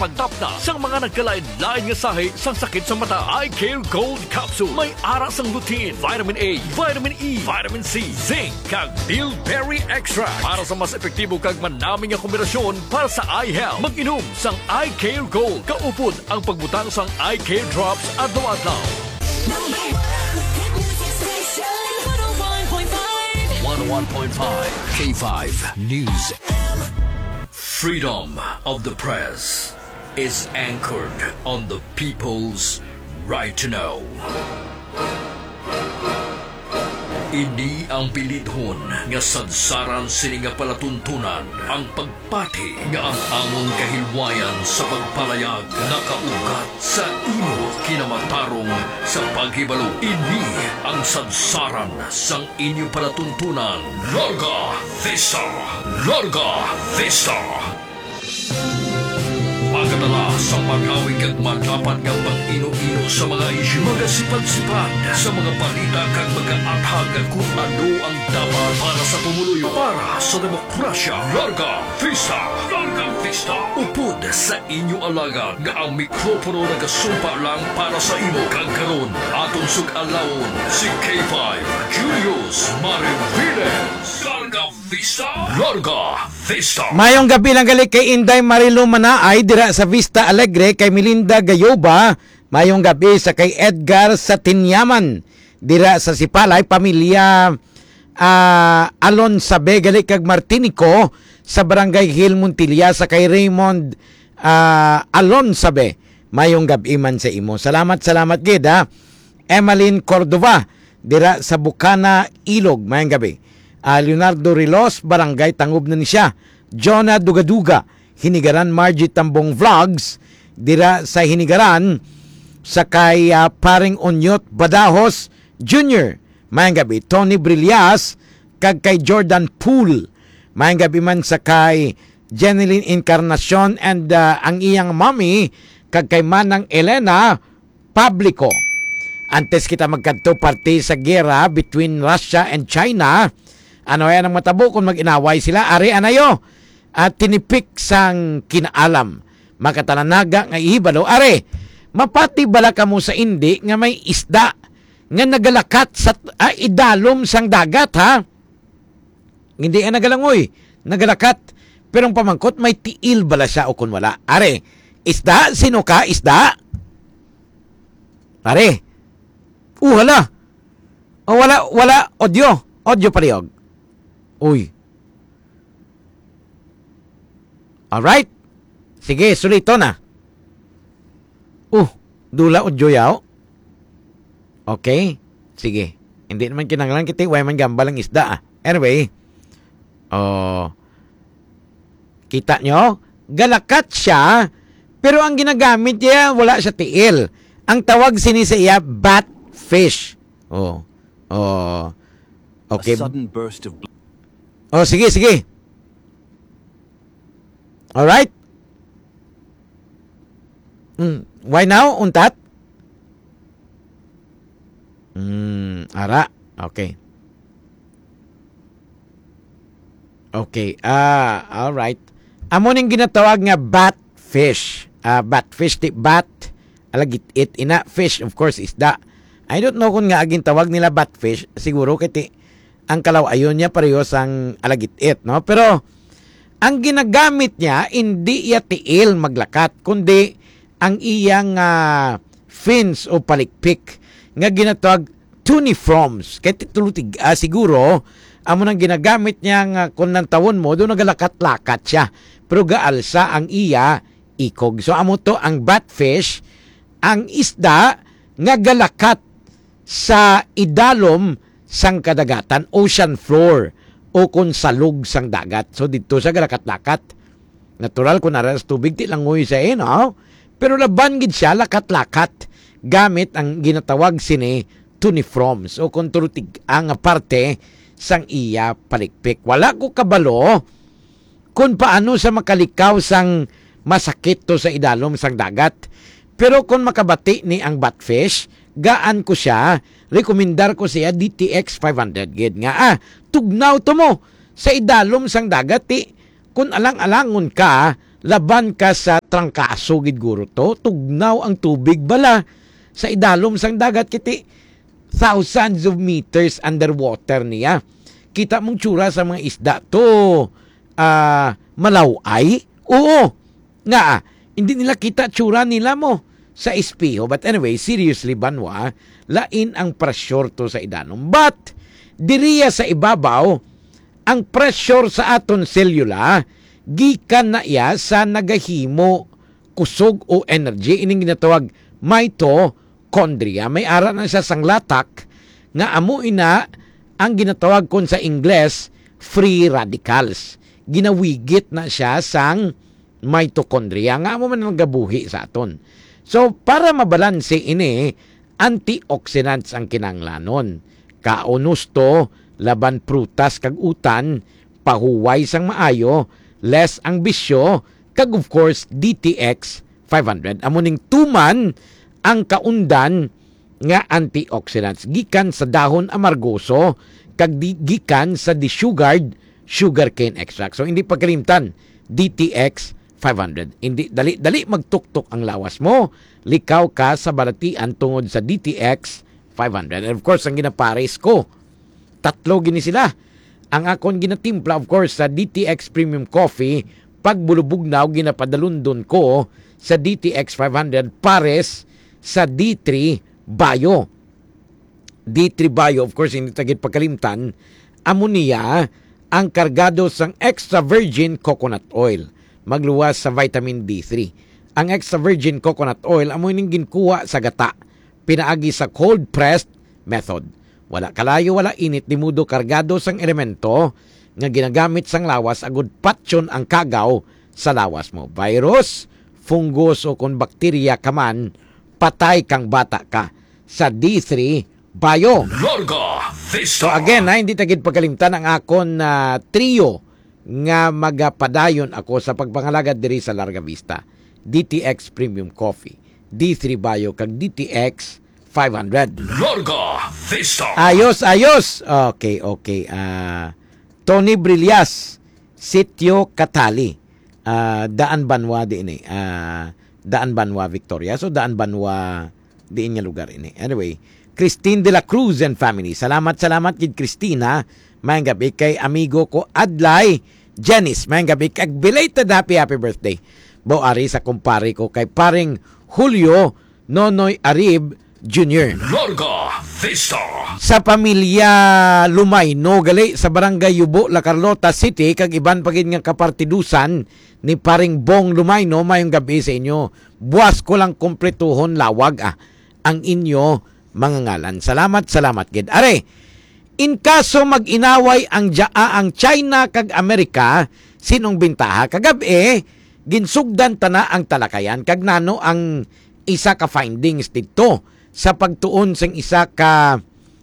pagtap na sang mga nagkalain-lain nga sahi sang sakit sa mata. Eye Care Gold Capsule. May ara sang lutein, vitamin A, vitamin E, vitamin C, zinc, kag bilberry extract para sa mas epektibo kag manaming nga kombinasyon para sa eye health. Mag-inom sang Eye Care Gold. Kaupod ang pagbutang sang Eye Care Drops adlaw-adlaw. 101.5 K5 News. Freedom of the press is anchored on the people's right to know. Ini ang pilidhon nga sadsaran sini nga palatuntunan ang pagpati nga ang among kahilwayan sa pagpalayag nakaugat sa imo kinamatarong sa paghibalo. Ini ang sadsaran sang inyo palatuntunan. Larga Vista! Larga Vista! Pagkatala sa mag-awig at magapan ng pang-ino-ino sa mga isyu, magasipad-sipad sa mga balita kag mag-aathag kung ano ang dapat para sa pumuluyo, para sa demokrasya. Larga Vista! Larga Vista! Upod sa inyo alaga nga ang mikropono nagasumpa lang para sa imo kag karon atong sug-alawon si K5 Julius Mariviles. Larga Vista! Larga Vista! Mayong gabi lang gali kay Inday Marilu Manaay dira sa Vista Alegre, kay Melinda Gayoba. Mayong gabi sa kay Edgar sa Tinyaman dira sa Sipalay, pamilya Alon Sabe gali kag Martinico sa Barangay Hill Montilla, sa kay Raymond Alon Sabe. Mayong gabi man sa imo. Salamat gid ha. Emmeline Cordova dira sa Bukana Ilog. Mayong gabi. Leonardo Rilos, Barangay Tangob na ni siya. Jonah Dugaduga, Hinigaran Margie Tambong Vlogs, dira sa Hinigaran, sa kay Paring Onyot Badahos Jr. Mayang gabi. Tony Brillas, kag kay Jordan Pool. Mayang gabi man sa kay Jeneline Encarnacion and ang iyang mommy, kag kay Manang Elena Pablico. Antes kita magkanto parte sa gera between Russia and China, ano yan ang matabo kung mag-inaway sila? Ari anayo at tinipik sang kinaalam. Makatalanaga nga ihibalo. Ari, mapati bala ka mo sa indi nga may isda nga nagalakat sa idalom sang dagat ha? Hindi nga nagalangoy. Nagalakat. Pero ang pamangkot may tiil bala siya o kung wala. Ari, isda? Sino ka? Isda? Ari. Hala. O wala. Audio palihog. Uy. Alright. Sige, sulito na. Dula o joyaw. Okay. Sige. Hindi naman kinanglan kita. Huwag man gamba lang isda. Anyway. Kita nyo? Galakat siya. Pero ang ginagamit niya, wala siya tiil. Ang tawag sinisaya, batfish. Okay. A sudden burst of Sige. Alright. Why now? Untat? Ara. Okay. Alright. Amo ning ginatawag nga batfish. Batfish, bat. Alagit it ina. Fish, of course, isda. I don't know kung nga aging tawag nila batfish. Siguro kiti ang kalaw ayon niya pareho sang alagit-it, no? Pero ang ginagamit niya hindi iya tiil maglakat, kundi ang iyang fins o palikpik nga ginatawag tuniforms. Kaya titulutig siguro amo nang ginagamit niya nga kung nang tawon mo do nagalakat-lakat siya. Pero gaalsa ang iya ikog. So amo to ang batfish, ang isda nga galakat sa idalom sang kadagatan, ocean floor, o kung salug sang dagat. So dito sa galakat-lakat. Natural kung naras tubig, ti langoy sa no? Pero laban gid siya, lakat-lakat, gamit ang ginatawag sini tuniforms, o kung turutig ang parte sang iya palikpik. Wala ko kabalo kung paano sa makalikaw sang masakit to sa idalom sang dagat. Pero kung makabati ni ang batfish, gaan ko siya, rekomendar ko siya DTX 500 gid nga tugnaw to mo sa idalom sang dagat kung alang-alangon ka laban ka sa trangkaso gid guro to, tugnaw ang tubig bala sa idalom sang dagat kiti thousands of meters underwater niya. Kita mong tsura sa mga isda to, malaway? Oo. Nga, hindi nila kita tsura nila mo sa espiho. But anyway, seriously, Banwa, lain ang pressure to sa idanom. But, diriya sa ibabaw, ang pressure sa aton selula, gikan na iya sa nagahimo kusog o energy. Ining ginatawag mitochondria. May ara na siya sang latak nga amo ina ang ginatawag kon sa Ingles free radicals. Ginawigit na siya sang mitochondria nga amo man nagabuhi sa aton. So para mabalanse ini, antioxidants ang kinanglanon. Kaunusto laban prutas kag utan, pahuway sang maayo, less ang bisyo, kag of course DTX 500. Amo ning tuman ang kaundan nga antioxidants gikan sa dahon amargoso kag gikan sa desugared sugarcane extract. So hindi pagkalimtan, DTX 500. Hindi dali magtuktok ang lawas mo, likaw ka sa balatian tungod sa DTX 500. And of course ang ginapares ko, tatlo gini sila. Ang akon ginatimpla of course sa DTX Premium Coffee, pag bulubugnaw ginapadalundon ko sa DTX 500 pares sa D3 Bio. D3 Bio, of course, hindi tagit pagkalimtan, ammonia ang kargado sang extra virgin coconut oil. Magluwas sa vitamin D3. Ang extra virgin coconut oil, amo ning ginkuha sa gata. Pinaagi sa cold pressed method. Wala kalayo, wala init, dimudo kargado sang elemento nga ginagamit sang lawas agud patyon ang kagaw sa lawas mo. Virus, fungus o kung bakterya ka man, patay kang bata ka sa D3 Bio. Larga So Vista. again, hindi tagid pagkalimtan ang akon na trio nga magapadayon ako sa pagpangalagad diri sa Larga Vista. DTX Premium Coffee, D3 Bio kag DTX 500. Larga Vista. Ayos. Okay. Tony Brillas, Sitio Katali, Daan Banwa din Daan Banwa, Victoria. So Daan Banwa diin nga lugar ini. Anyway, Christine de la Cruz and family. Salamat kid Christina. Mayang gabi kay amigo ko Adlay Janice. Mayang gabi kay belated happy birthday. Bo ari sa kumpare ko kay paring Julio Nonoy Arib Jr. Larga Vista. Sa pamilya Lumayno gali sa barangay Yubo, La Carlota City kag iban pagid nga kapartidusan ni paring Bong Lumayno. Mayong gabi sa inyo. Buwas ko lang kompletuhon lawag ang inyo mga ngalan. Salamat gid. Are, in kaso mag-inaway ang China kag Amerika, sinong bintaha? Kagabi, ginsugdan tana ang talakayan kag nano ang isa ka findings dito sa pagtuon sang isa ka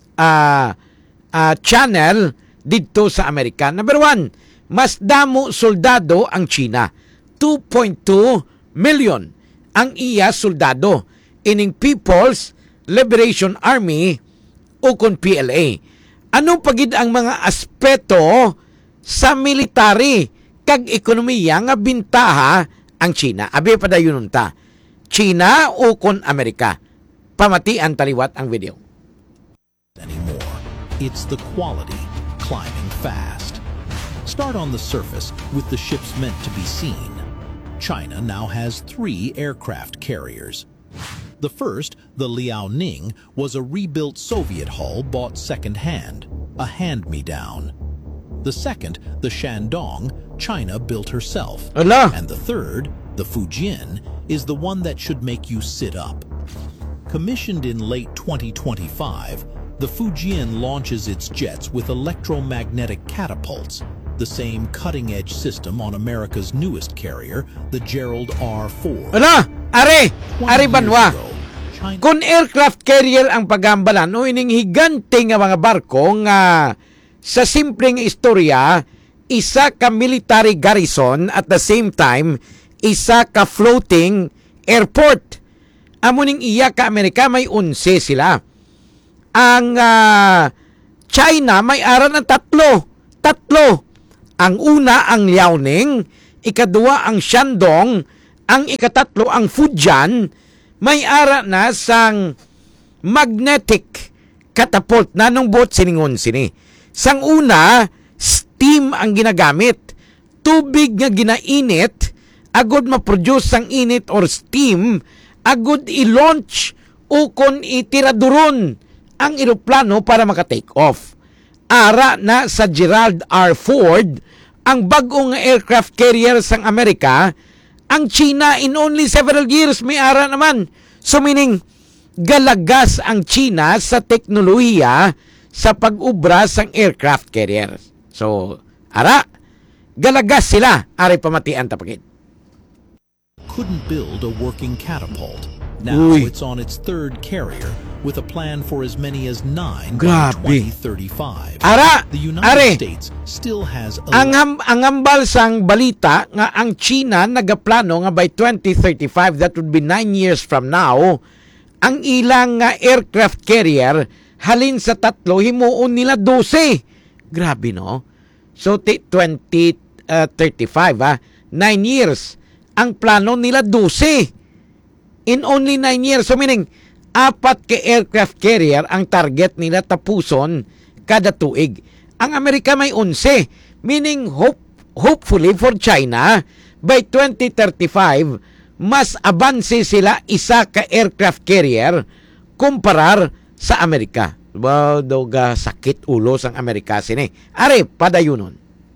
channel dito sa Amerika. Number 1, mas damo soldado ang China. 2.2 million ang iya soldado ining People's Liberation Army o kon PLA. Anong pagid ang mga aspeto sa military kag ekonomiya nga bintaha ang China? Abi padayon ta. China o kon Amerika? Pamatian taliwat ang video. Anymore. It's the quality climbing fast. Start on the surface with the ships meant to be seen. China now has 3 aircraft carriers. The first, the Liaoning, was a rebuilt Soviet hull bought second-hand, a hand-me-down. The second, the Shandong, China built herself. Ala! And the third, the Fujian, is the one that should make you sit up. Commissioned in late 2025, the Fujian launches its jets with electromagnetic catapults, the same cutting-edge system on America's newest carrier, the Gerald R-4. Ala! Are 20 banwa. years ago, China Kung aircraft carrier ang pagambalan o ining higante nga mga barko nga sa simpleng istorya, isa ka military garrison at the same time, isa ka floating airport. Amuning iya ka Amerika may 11 sila. Ang China may ara ng tatlo. Ang una ang Liaoning, Ikaduwa ang Shandong, ang ikatatlo ang Fujian, may ara na sang magnetic catapult na nung boat siningon sini. Sang una, steam ang ginagamit. Tubig nga ginainit, agod ma-produce sang init or steam, agod i-launch o kon itiraduron ang eroplano para maka-take off. Ara na sa Gerald R. Ford, ang bagong aircraft carrier sang Amerika. Ang China in only several years may ara naman. So meaning, galagas ang China sa teknolohiya sa pag-ubra sang aircraft carrier. So, ara, galagas sila. Ari pamatian tapakit. Couldn't build a working catapult. Now Uy. it's on its third carrier with a plan for as many as 9 Grabe. by 2035. Ara, The United are, States still has ang hambal sang balita nga ang China nagaplano nga by 2035, that would be 9 years from now, ang ilang nga aircraft carrier halin sa tatlo himuon nila 12. Grabe no? So 2035 9 years. Ang plano nila 12. In only 9 years. So meaning, 4 ka aircraft carrier ang target nila tapuson kada tuig. Ang Amerika may 11. Meaning, hopefully for China, by 2035, mas abanse sila isa ka aircraft carrier kumparar sa Amerika. Wow, daw ga sakit ulo sang Amerika sini. Are, padayunon.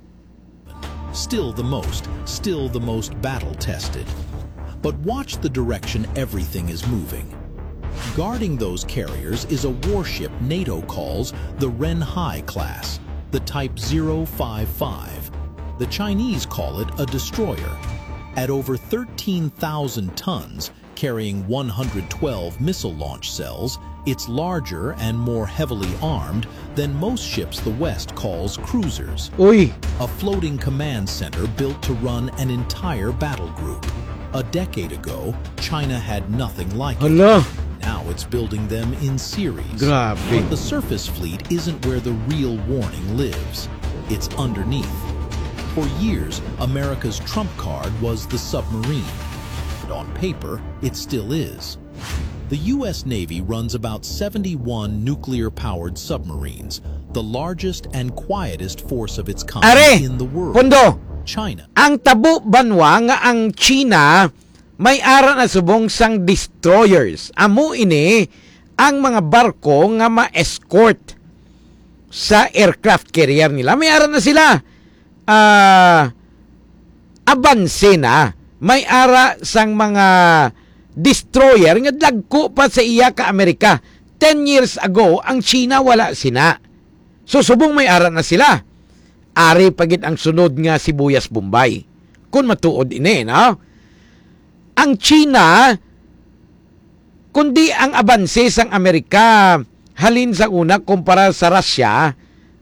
still the most battle-tested. But watch the direction everything is moving. Guarding those carriers is a warship NATO calls the Renhai class, the Type 055. The Chinese call it a destroyer. At over 13,000 tons, carrying 112 missile launch cells, it's larger and more heavily armed than most ships the West calls cruisers. Uy, A floating command center built to run an entire battle group. A decade ago, China had nothing like it. hala. Now it's building them in series. Grabe. But the surface fleet isn't where the real warning lives. It's underneath. For years, America's trump card was the submarine. But on paper, it still is. The U.S. Navy runs about 71 nuclear-powered submarines, the largest and quietest force of its kind Are, in the world. Pondo, China. ang tabo banwa nga ang China may ara na subong sang destroyers. Amo ini ang mga barko nga ma-escort sa aircraft carrier nila. May ara na sila. Abanse na. May ara sang mga destroyer nga dagko pa sa iya ka Amerika. 10 years ago, ang China wala sina. So subong may ara na sila. Ari pagit ang sunod nga Sibuyas Bombay. Kung matuod ini, no? Ang China, kundi ang abanse sang Amerika, halin sa una kumpara sa Russia,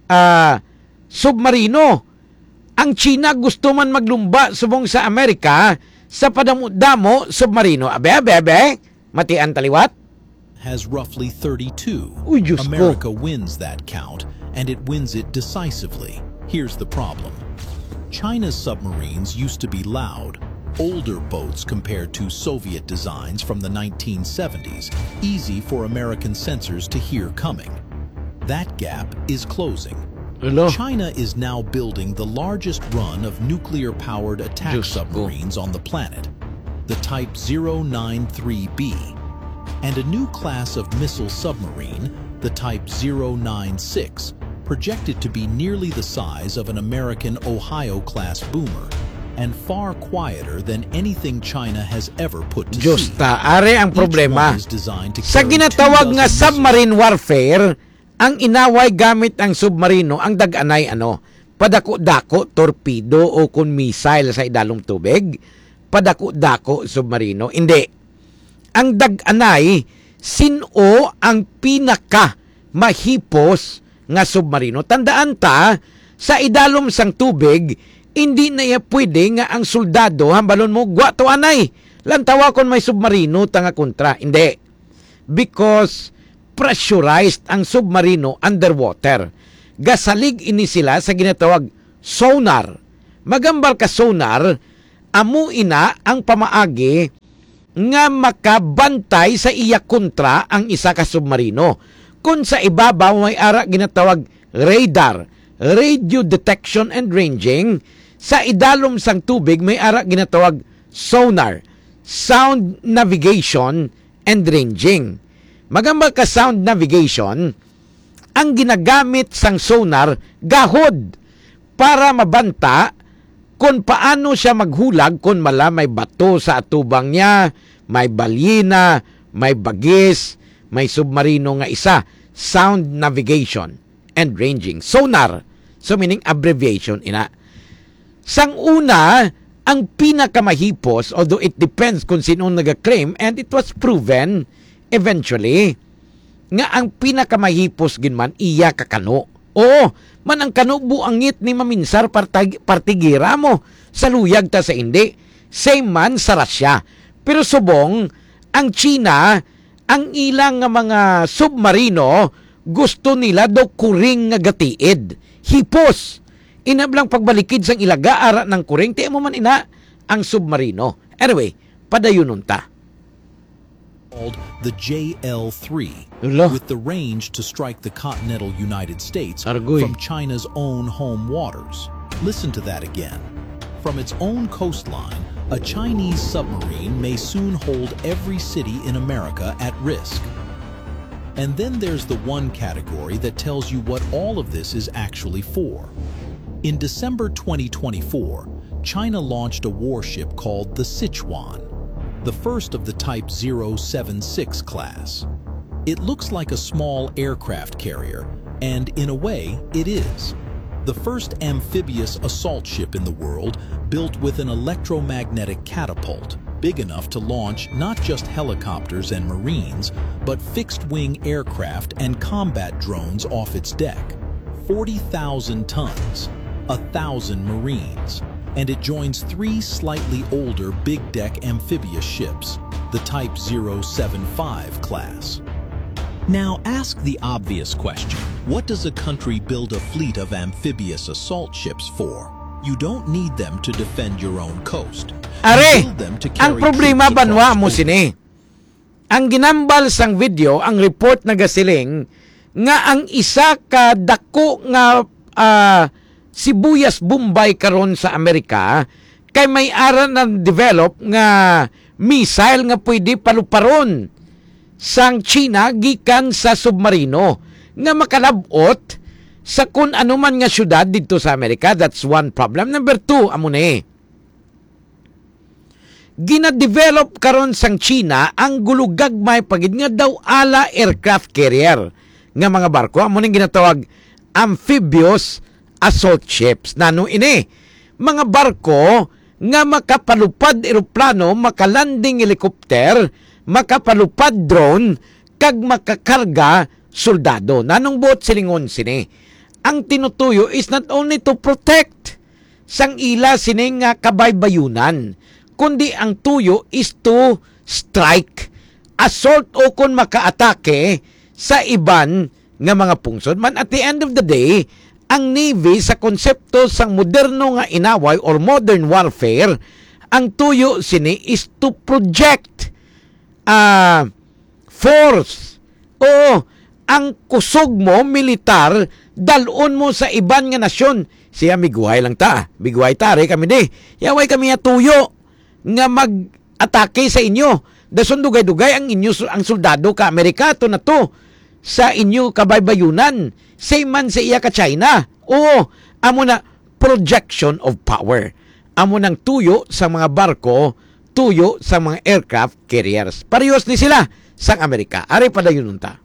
submarino. Ang China gusto man maglumba subong sa Amerika sa padamo-damo submarino. Abe, matian taliwat? Has roughly 32. Uy, Diyos ko. America wins that count, and it wins it decisively. Here's the problem. China's submarines used to be loud, older boats compared to Soviet designs from the 1970s, easy for American sensors to hear coming. That gap is closing. Hello? China is now building the largest run of nuclear-powered attack Diyos ko. submarines on the planet, the Type 093B, and a new class of missile submarine, the Type 096, projected to be nearly the size of an American Ohio-class boomer and far quieter than anything China has ever put to Diyos sea. ta, are ang Each problema. one is designed to Sa carry ginatawag 2 nga dozen submarine warfare, ang inaway gamit ang submarino, ang daganay padako-dako, torpedo o kun missile sa idalong tubig, padako-dako submarino. Hindi. Ang daganay, sino ang pinaka mahipos nga submarino. Tandaan ta, sa idalom sang tubig, hindi na iya pwede nga ang soldado, hambalon mo, gwato anay. Lantawa kon may submarino, tanga kontra. Hindi. Because pressurized ang submarino underwater. Gasalig ini sila sa ginatawag sonar. Magambal ka sonar, amo ina ang pamaagi nga makabantay sa iya kontra ang isa ka submarino. Kung sa ibabaw may ara ginatawag radar, radio detection and ranging, sa idalom sang tubig may ara ginatawag sonar, sound navigation and ranging. Magamba ka sound navigation, ang ginagamit sang sonar gahod para mabanta kung paano siya maghulag kung mala may bato sa atubang niya, may balyena, may bagis, may submarino nga isa. Sound navigation and ranging. Sonar. So meaning abbreviation ina. Sang una, ang pinakamahipos, although it depends kung sino nag-claim, and it was proven eventually, nga ang pinakamahipos ginman iya kakano. Oo, man ang kano buangit ni maminsar partigira mo. Sa luyag ta sa hindi. Same man sa Russia. Pero subong, ang China, ang ilang nga mga submarino, gusto nila do kuring nga gatiid. Hipos. Inablang pagbalikid sang ilaga ara ng kuring. Tiyan mo man ina ang submarino. Anyway, padayunon ta. Called the JL-3, Hello. with the range to strike the continental United States Argoy. from China's own home waters. Listen to that again. From its own coastline, a Chinese submarine may soon hold every city in America at risk. And then there's the one category that tells you what all of this is actually for. In December 2024, China launched a warship called the Sichuan, the first of the Type 076 class. It looks like a small aircraft carrier, and in a way, it is. The first amphibious assault ship in the world built with an electromagnetic catapult, big enough to launch not just helicopters and marines, but fixed-wing aircraft and combat drones off its deck. 40,000 tons, 1,000 marines, and it joins 3 slightly older big-deck amphibious ships, the Type 075 class. Now ask the obvious question. What does a country build a fleet of amphibious assault ships for? You don't need them to defend your own coast. Are, You build them to ang carry problema troops banwa across mo borders. sini. Ang ginambal sang video, ang report na gasiling, nga ang isa ka dako nga sibuyas Bombay karon sa Amerika kay may ara na develop nga missile nga pwede paluparon sang China gikan sa submarino nga makalabot sa kun ano man nga syudad dito sa Amerika. That's one problem. Number 2, amo ni gina-develop karon sang China ang gulugagmay pagid nga daw ala aircraft carrier nga mga barko. Amo ning ginatawag amphibious assault ships. Nano ini? Mga barko nga makapalupad eroplano, makalanding helicopter, makapalupad drone, kag makakarga soldado. Nanong buot silingon sini? Ang tinutuyo is not only to protect sang ila sini nga kabaybayunan, kundi ang tuyo is to strike, assault o kun makaatake sa iban nga mga pungsod. Man at the end of the day, ang Navy sa konsepto sang moderno nga inaway or modern warfare, ang tuyo sini is to project force o ang kusog mo militar dalon mo sa iban nga nasyon. Siya miguhay lang ta, miguhay tare kami di, yaway kami tuyo nga mag-atake sa inyo. Dason dugay-dugay ang inyo ang soldado ka Amerikato na to sa inyo kabaybayunan. Same man sa iya ka China. Oo, amo na projection of power. Amo nang tuyo sa mga barko, tuyo sa mga aircraft carriers. Parehas ni sila sa Amerika. Are padayon ta.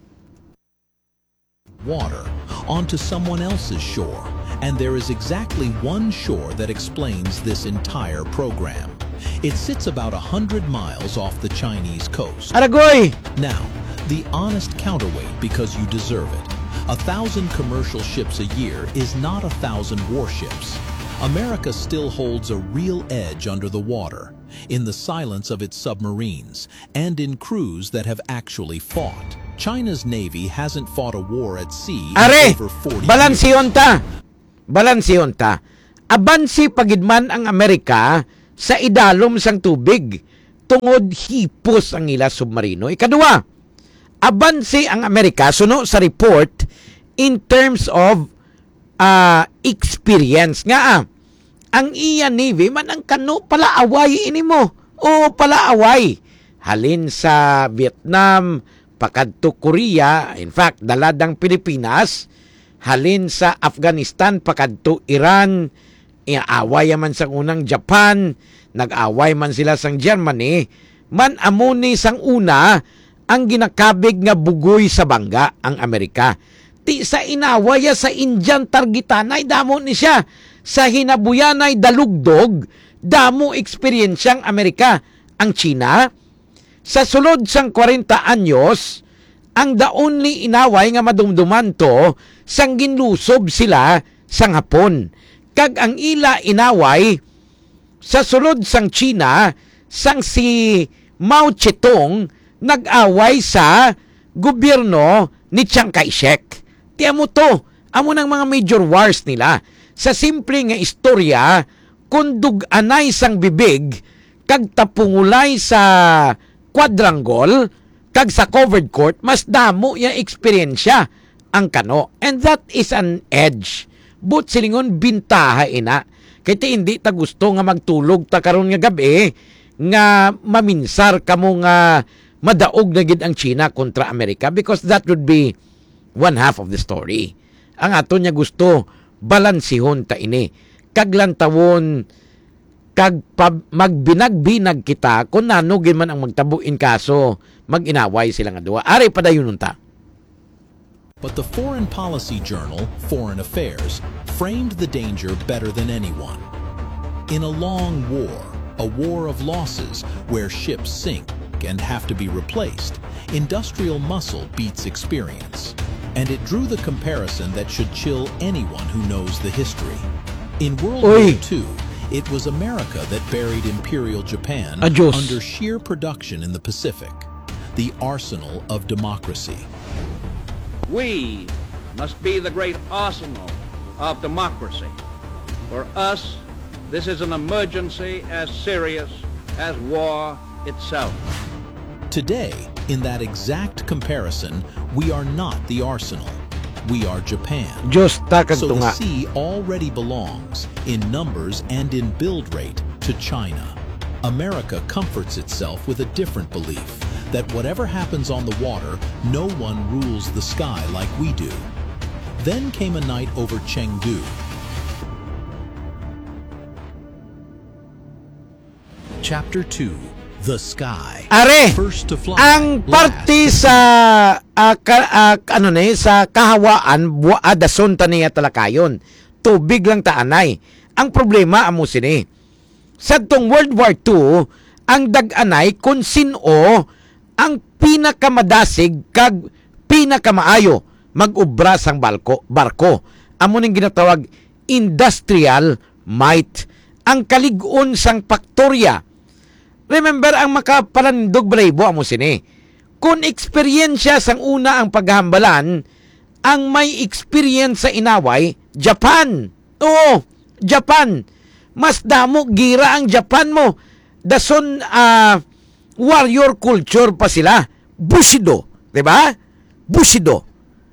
Water onto someone else's shore, and there is exactly one shore that explains this entire program. It sits about 100 miles off the Chinese coast. Aragoy! Now, the honest counterweight, because you deserve it. 1,000 commercial ships a year is not 1,000 warships. America still holds a real edge under the water, in the silence of its submarines, and in crews that have actually fought. China's Navy hasn't fought a war at sea in Are, over 40 balansiyon ta. Balansiyon ta. Abansi pagidman ang Amerika sa idalom sang tubig tungod hipos ang ila submarino. Ikaduwa, abanse ang Amerika suno sa report in terms of experience nga ang iya Navy man ang kano palaaway ini mo o palaaway halin sa Vietnam pakadto Korea, in fact daladang Pilipinas, halin sa Afghanistan pakadto Iran, iaaway man sang unang Japan, nag-away man sila sang Germany, man amuni sang una ang ginakabig nga bugoy sa bangga ang Amerika. Ti sa inawaya sa Indian targitanay, damo ni siya. Sa hinabuyanay dalugdog, damo eksperyensyang Amerika. Ang China, sa sulod sang 40 anyos, ang the only inaway nga madumduman to, sang ginlusob sila sang Hapon. Kag ang ila inaway, sa sulod sang China, sang si Mao Zedong, nag-away sa gobyerno ni Chiang Kai-shek. Tiyan mo to, amo ng mga major wars nila. Sa simple nga istorya, kung duganay sang bibig, kag tapungulay sa quadrangle, kag sa covered court, mas damo yung eksperyensya ang kano. And that is an edge. But silingon bintaha ina. Kaya hindi ta gusto nga magtulog ta karon nga gabi, nga maminsar kamo nga madaog na gid ang China kontra Amerika, because that would be one half of the story. Ang ato niya gusto, balansihon ta ini. Kaglantawon, magbinag-binag kita, kung nano man ang magtabuin kaso, mag-inaway sila nga duwa. Ari padayon ta. But the Foreign Policy Journal, Foreign Affairs, framed the danger better than anyone. In a long war, a war of losses where ships sink and have to be replaced, industrial muscle beats experience. And it drew the comparison that should chill anyone who knows the history. In World War II, it was America that buried Imperial Japan under sheer production in the Pacific, the arsenal of democracy. We must be the great arsenal of democracy. For us, this is an emergency as serious as war itself. Today, in that exact comparison, we are not the arsenal. We are Japan. So the sea already belongs, in numbers and in build rate, to China. America comforts itself with a different belief, that whatever happens on the water, no one rules the sky like we do. Then came a night over Chengdu. Chapter 2. The Sky. Are, First to fly, ang party sa sa kahawaan dason ta niya talakayon. Tubig lang taanay. Ang problema amo sini. Sa tong World War II, ang dag-anay kung sino ang pinakamadasig kag pinakamaayo mag-ubra sang barko. Amo ning ginatawag industrial might. Ang kalig-on sang faktorya. Remember, ang makapalandog braybo amo sini. Kung eksperyensya sang una ang paghambalan, ang may experience sa inaway, Japan. Oo, Japan. Mas damo gira ang Japan mo. Dason warrior culture pa sila. Bushido, 'di ba? Bushido.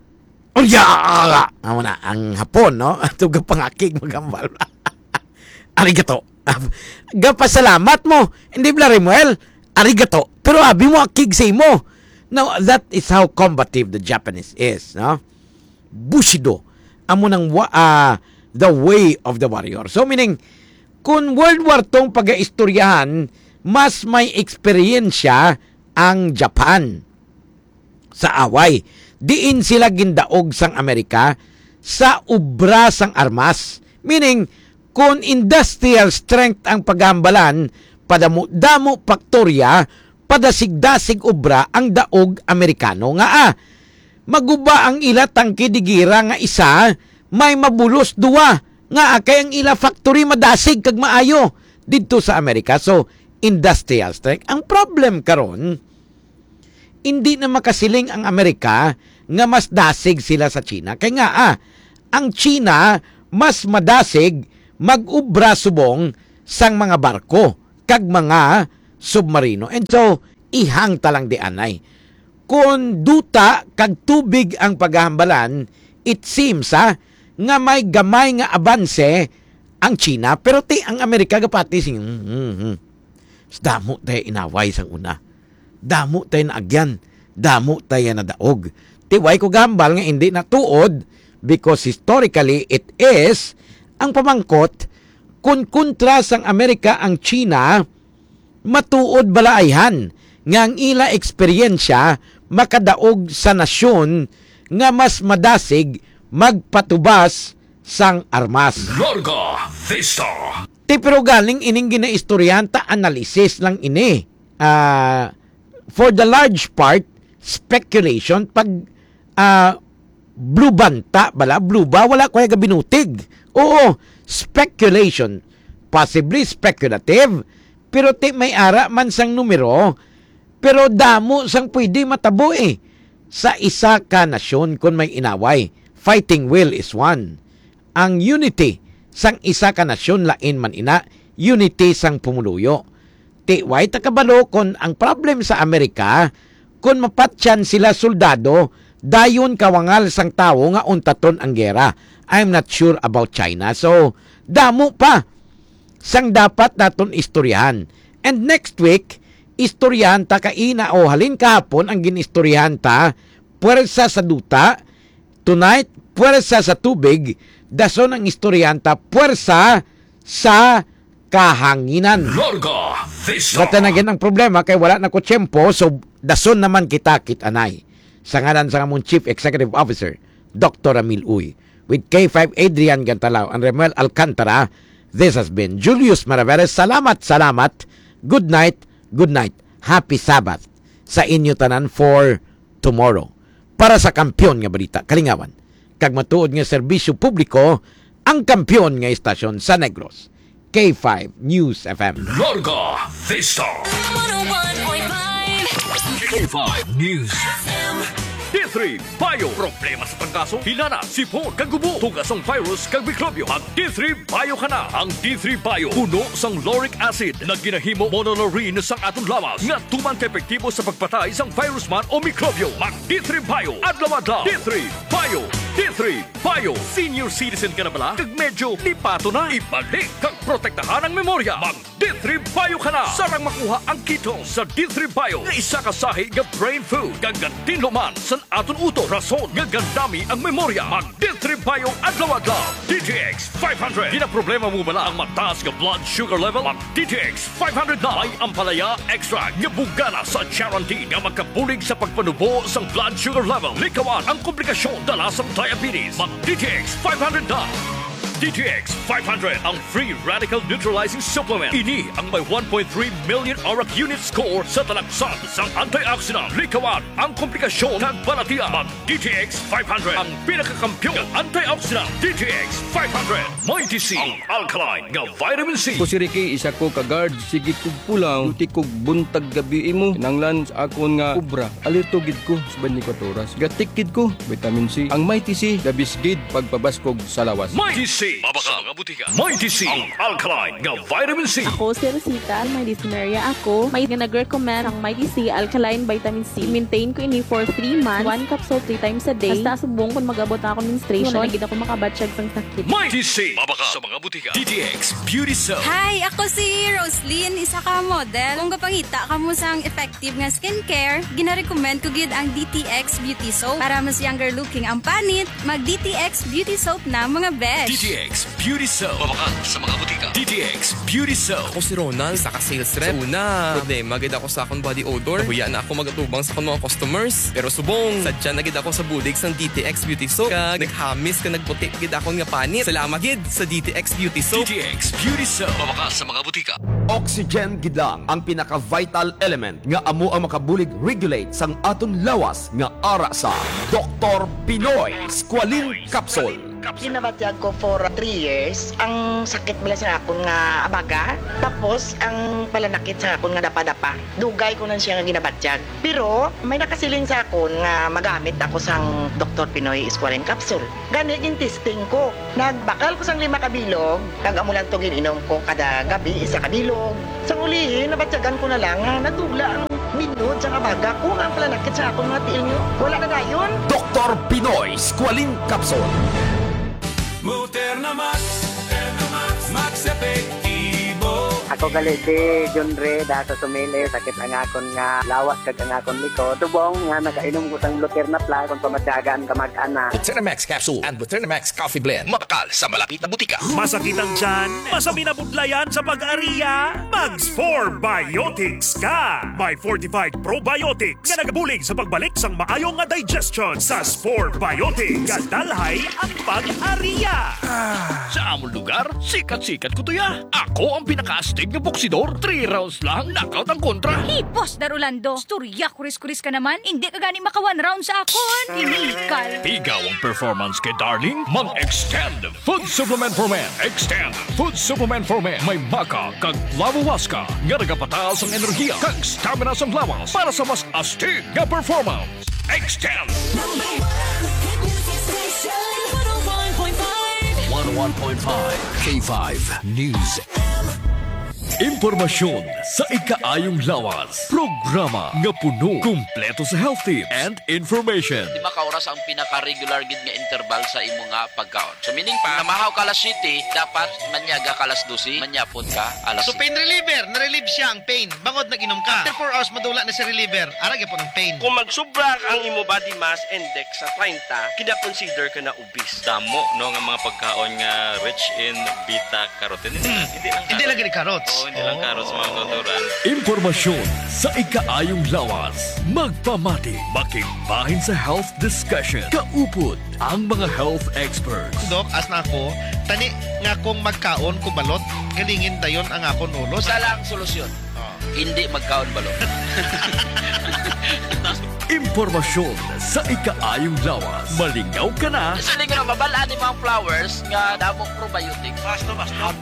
Amo na ang Hapon, no? Ato gapangakig maghambal. Arigato. Gapasalamat mo. Hindi bla Remuel. Arigato. Pero abi mo akig say mo. Now, that is how combative the Japanese is, no? Bushido. Amo ng the way of the warrior. So, meaning, kung World War tong pag-istoryahan, mas may eksperyensya ang Japan sa away. Diin sila gindaog sang Amerika sa ubra sang armas. Meaning, kung industrial strength ang paghambalan, padamo-damo faktorya, padasig-dasig ubra ang daog Amerikano nga maguba ang ila tangke digira nga isa, may mabulos duwa nga kay ang ila factory madasig kag maayo didto sa Amerika. So, industrial strength. Ang problem karon, hindi na makasiling ang Amerika nga mas dasig sila sa China. Kaya nga ang China mas madasig mag-ubra subong sang mga barko kag mga submarino. And so, ihang talang di anay. Kung duta kag tubig ang paghahambalan, it seems nga may gamay nga abanse ang China, pero ti ang Amerika gapati damo tayo inaway sang una. Damo tayo na agyan. Damo tayo na daog. Tiway ko gambal nga hindi natuod because historically it is ang pamangkot kung kontra sang Amerika ang China matuod balaayhan nga ang ila eksperyensya makadaog sa nasyon nga mas madasig magpatubas sang armas. Larga Vista. Ti pero galing ining ginaistoryanta analysis lang ini. For the large part, speculation pag blue banta bala, blue ba wala ko ga binutig. Oo, speculation, possibly speculative, pero ti may ara man sang numero, pero damo sang pwede matabo sa isa ka nasyon kung may inaway. Fighting will is one. Ang unity sang isa ka nasyon lain man ina, unity sang pumuluyo. Ti way takabalo kon ang problem sa Amerika kung mapatyan sila soldado dayon kawangal sang tawo nga untaton ang gera. I'm not sure about China. So, damo pa sang dapat naton istoryahan. And next week, istoryahan ta kaina o halin kahapon ang ginistoryahan ta puwersa sa duta. Tonight, puwersa sa tubig. Dason ang istoryahan ta puwersa sa kahanginan. Larga Vista. Gata na ang problema kay wala na ko tiyempo, so dason naman kita kitanay. Sa ngalan sa among Chief Executive Officer, Dr. Ramil Uy, with K5 Adrian Gantalao and Remuel Alcantara, this has been Julius Maraveres. Salamat. Good night. Happy Sabbath sa inyo tanan for tomorrow. Para sa kampyon nga balita, kalingawan, kag matuod nga serbisyo publiko, ang kampyon nga istasyon sa Negros. K5 News FM. Larga Vista. 101.5 K5 News. D3 Bio. Problema sa pangkaso, hilana, sipon, kagubo, tugas ang virus, kag mikrobyo. Ang D3 Bio ka na. Ang D3 Bio, puno sang lauric acid na ginahimo monolaurin sang atong lawas nga tuman ka epektibo sa pagpatay sang virus man o mikrobyo. Mag D3 Bio, adlaw-adlaw. D3 Bio. D3 Bio. Senior citizen ka na bala? Kag medyo lipato na. Ibalik kag protektahan ang memorya. Mag D3 Bio ka na. Sarang makuha ang keto sa D3 Bio nga isa ka sahi nga brain food. Kag gantinlo man sa aton utot. Rason nga gandami ang memorya. Mag D3 Bio adlaw-adlaw. DTX 500. Ginaproblema mo bala ang mataas nga blood sugar level? Mag DTX 500 na. May ampalaya extra nga bugana sa guarantee nga magkabulig sa pagpanubo sang blood sugar level. Likawan ang komplikasyon dala sa diabetes. Mag DTX 500 na. DTX 500 ang free radical neutralizing supplement. Ini ang may 1.3 million arak unit score sa talaksan sang antioxidant. Likawan ang komplikasyon kag balatian. Mag DTX 500 ang pinakakampiyon ng antioxidant. DTX 500 Mighty C ang alkaline nga vitamin C. Ko si Ricky, isa ko ka-guard. Sige kog pulang, luti kog buntag gabi mo. Nanglan sa akon nga ubra. Alerto gid ko sa 24 oras. Gatik gid ko, vitamin C. Ang Mighty C, labis gid pagpabaskog sa lawas. Mighty C. Mabaka mga butika. Mighty C ang alkaline nga vitamin C. Ako si Rosita, may dyspnea ako. May nag-recommend ang Mighty C Alkaline Vitamin C. Maintain ko ini for 3 months. 1 capsule 3 times a day. Basta subong kung magabot ako menstruation. Wala na gid ako makabatsyag sang sakit. Mighty C. Mabaka sa mga butika. DTX Beauty Soap. Hi, ako si Roslyn, isa ka model. Kung gapangita ka mo sang effective nga skincare, gina-recommend ko gid ang DTX Beauty Soap. Para mas younger looking ang panit, mag DTX Beauty Soap na mga besh. DTX Beauty Soap. Mabaka sa mga butika. DTX Beauty Soap. Ako si Ronald, isa ka sales rep. Una, problema gid ako sa akong body odor. Huya na ako magatubang sa akong mga customers. Pero subong, sadya na gid ako sa budig sang DTX Beauty Soap. Kag naghamis ka nagputi gid akong nga panit. Salamat gid sa DTX Beauty Soap. DTX Beauty Soap. Mabaka sa mga butika. Oxygen gid lang ang pinaka-vital element nga amo ang makabulig regulate sang aton lawas nga ara sa Dr. Pinoy Squalene Capsule. Capsule. Ginabatyag ko for 3 years. Ang sakit bala sa akon nga abaga. Tapos, ang palanakit sa akon nga dapa-dapa. Dugay ko na siya nga ginabatyag. Pero, may nakasiling sa akon nga magamit ako sang Dr. Pinoy Squalene Capsule. Gani, yung testing ko. Nagbakal ko sang 5 kabilog. Kag amulan to gininom ko kada gabi, 1 kabilog. Sa ulihin, nabatyagan ko na lang nga natugla ang minod sa abaga ko. Ang palanakit sa akon nga tiil nyo. Wala na dayon. Dr. Pinoy Squalene Capsule. Muterna Max, Max Epektibo. Ako gali si John Ray sa Sumili, sakit ang akon nga lawas kag ang akon likod. Tubong nga nakainom ko sang Luterna Plus kung pamatyagaan ka mag-ana. Buternamax Capsule and Buternamax Coffee Blend. Makakal sa malapit na butika. Masakit ang tiyan? Masami na budlayan sa pag-ariya? Mags 4 Biotics ka! May fortified probiotics nga nagabulig sa pagbalik sang maayong nga digestion sa 4 Biotics. Kadalhay ang pag-ariya! Sa among lugar, sikat-sikat ko to ya. Ako ang pinaka-astig na boksidor. 3 rounds lang, knockout ang kontra. Boss Darulando, storya kuris-kuris ka naman. Hindi ka gani maka 1 round sa akon. Tinikal. Pigaw ang performance kay Darling. Mag-extend Food Supplement for Men. Extend Food Supplement for Men. May maka kag lavawaska nga nagapataas ang enerhiya kag stamina sa lawas para sa mas astig nga performance. Extend 101.5 K5 News. Impormasyon sa ikaayong lawas. Programa nga puno, kumpleto sa health tips and information. Di makauras ang pinaka-regular gid nga interval sa imo nga pagkaon. So meaning pa, namahaw ka alas 7, dapat manyaga ka alas 12, manyapod ka alas 7. So pain reliever, na-relieve siya ang pain. Bangod nag-inom ka. After 4 hours, madula na si reliever. Arag po ng pain. Kung magsubra ang imo body mass index sa 30, kina-consider ka na obese. Damo, no, nga mga pagkaon nga rich in beta-carotene. Hindi lang gini carrots. Hindi lang carrots mga kauturan. Impormasyon sa ikaayong lawas. Magpamati, makigbahin sa health discussion. Kaupod ang mga health experts. Dok, as na ako, tani nga kung magkaon ko balot, galingin dayon ang akon ulo. Sa lang solusyon. Hindi magkaon balot. Impormasyon sa ikaayong lawas. Malingaw ka na. Sa liga na mabalaan ni mga flowers nga damong probiotics. Basta.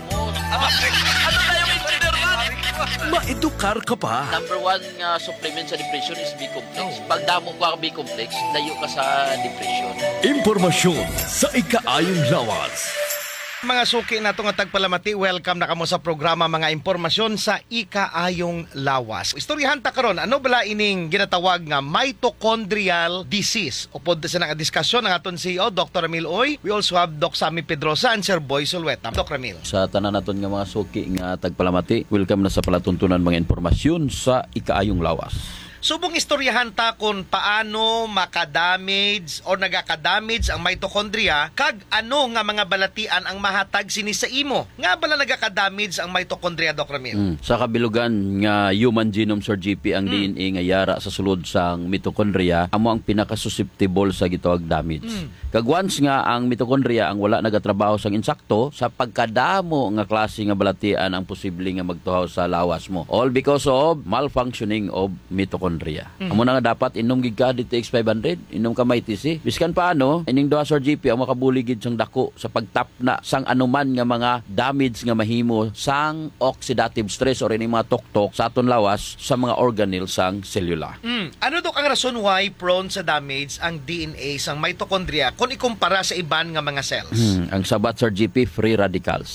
Ano na yung engineer man? Maedukar ka pa. Number 1 nga supplement sa depression is B-complex. Pag damo ko ang B-complex, layo ka sa depression. Impormasyon sa ikaayong lawas. Mga suki na itong tagpalamati, welcome na kamo sa programa mga impormasyon sa ikaayong lawas. Istoryahan ta karon, ano bala ining ginatawag nga mitochondrial disease? Upod sa nakadiskusyon ng aton CEO, Dr. Ramil Oy. We also have Doc Sammy Pedrosa and Sir Boy Sulweta. Doc Ramil. Sa tanan naton nga mga suki nga tagpalamati, welcome na sa palatuntunan mga impormasyon sa ikaayong lawas. Subong istoryahan ta kung paano makadamage o nagaka-damage ang mitochondria kag ano nga mga balatian ang mahatag sini sa imo. Nga bala nagaka-damage ang mitochondria, Doc Ramil? Sa kabilugan nga human genome Sir GP ang DNA nga yara sa sulod sang mitochondria amo ang pinaka-susceptible sa gitawag damage. Kag once nga ang mitochondria ang wala nagatrabaho sang insakto, sa pagkadamo nga klase nga balatian ang posible nga magtuhaw sa lawas mo. All because of malfunctioning of mitochondria. Amo na nga dapat inom gid ka DTX 500, inom ka MyTC. Biskan paano, ining duha Sir GP ang makabuli gid sang dako sa pagtapna sang anuman nga mga damage nga mahimo sang oxidative stress or ining mga tuktok sa aton lawas sa mga organelle sang selula. Ano dok ang rason why prone sa damage ang DNA sang mitochondria kung ikumpara sa iban nga mga cells? Ang sabat Sir GP, free radicals.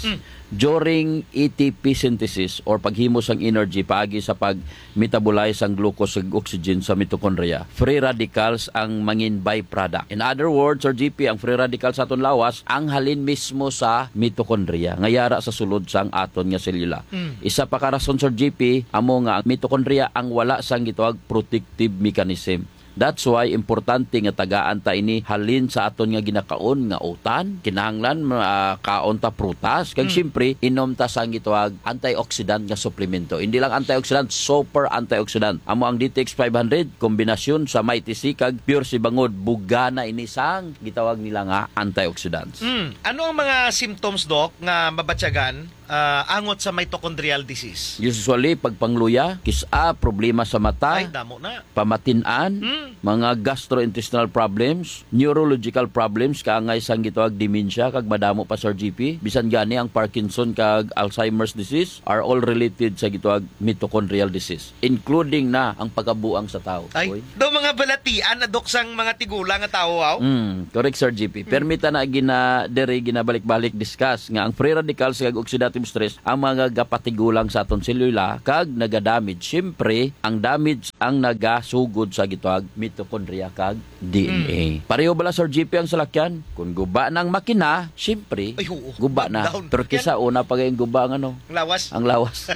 During ATP synthesis or paghimo sang energy paagi sa pag-metabolize ang glucose ug oxygen sa mitochondria, free radicals ang mangin byproduct. In other words, Sir GP, ang free radicals sa aton lawas ang halin mismo sa mitochondria nga yara sa sulod sang aton nga selula. Isa pa ka rason Sir GP, amo nga ang mitochondria ang wala sang gitawag protective mechanism. That's why importante nga tagaan ta ini halin sa aton nga ginakaon nga utan, kinahanglan kaon ta prutas, kag syempre inom ta sang gitawag antioxidant nga suplemento. Hindi lang antioxidant, super antioxidant. Amo ang DTX 500 kombinasyon sa MyTC kag pure si bangod bugana ini sang gitawag nila nga antioxidants. Ano ang mga symptoms, Doc, nga mabatyagan angot sa mitochondrial disease? Usually, pag pangluya, kisa, problema sa mata, Ay, damo na. pamatinaan, mga gastrointestinal problems, neurological problems, kaangay sang gitawag dementia, kag madamo pa Sir GP. Bisan gani ang Parkinson kag Alzheimer's disease are all related sa gitawag mitochondrial disease, including na ang pagkabuang sa tao. Ay, do mga balatian na doksang mga tigulang nga tao, Correct, Sir GP. Permita na ginabalik-balik discuss nga ang free radicals kag oxidative stress ang mga gapatigulang sa aton selula kag nagadamage. Siyempre, ang damage ang nagasugod sa gitawag mitochondria kag DNA. Pareho bala, Sir GP, ang salakyan? Kung guba ng makina, siyempre, guba na. Pero kisa una pa yung guba ang ano? Lawas. Ang lawas.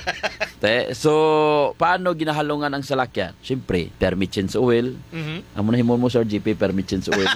So, paano ginahalungan ang salakyan? Siyempre, permit change oil. Ang munahimon mo, Sir GP, permit change oil.